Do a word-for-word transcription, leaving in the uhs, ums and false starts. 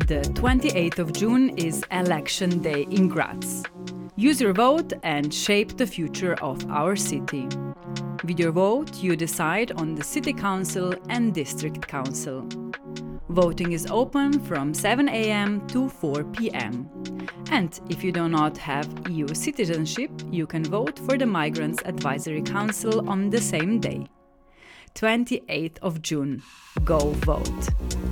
The twenty-eighth of June is Election Day in Graz. Use your vote and shape the future of our city. With your vote, you decide on the City Council and District Council. Voting is open from seven a m to four p m And if you do not have E U citizenship, you can vote for the Migrants Advisory Council on the same day. twenty-eighth of June. Go vote!